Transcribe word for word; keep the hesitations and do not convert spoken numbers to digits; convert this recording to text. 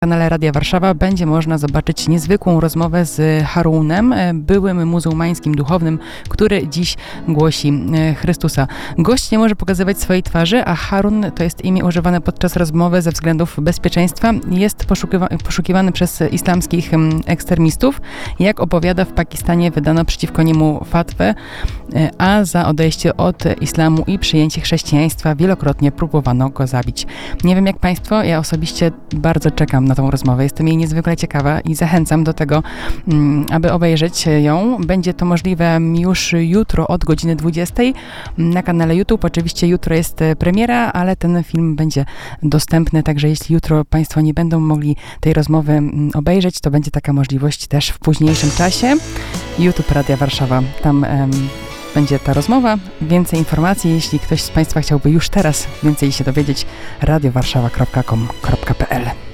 Na kanale Radia Warszawa będzie można zobaczyć niezwykłą rozmowę z Harunem, byłym muzułmańskim duchownym, który dziś głosi Chrystusa. Gość nie może pokazywać swojej twarzy, a Harun to jest imię używane podczas rozmowy ze względów bezpieczeństwa. Jest poszukiwa- poszukiwany przez islamskich ekstremistów. Jak opowiada, w Pakistanie wydano przeciwko niemu fatwę, a za odejście od islamu i przyjęcie chrześcijaństwa wielokrotnie próbowano go zabić. Nie wiem jak Państwo, ja osobiście bardzo czekam na tą rozmowę. Jestem jej niezwykle ciekawa i zachęcam do tego, aby obejrzeć ją. Będzie to możliwe już jutro od godziny dwudziestej na kanale YouTube. Oczywiście jutro jest premiera, ale ten film będzie dostępny, także jeśli jutro Państwo nie będą mogli tej rozmowy obejrzeć, to będzie taka możliwość też w późniejszym czasie. YouTube Radia Warszawa. Tam um, będzie ta rozmowa. Więcej informacji, jeśli ktoś z Państwa chciałby już teraz więcej się dowiedzieć, radiowarszawa kropka com kropka p l.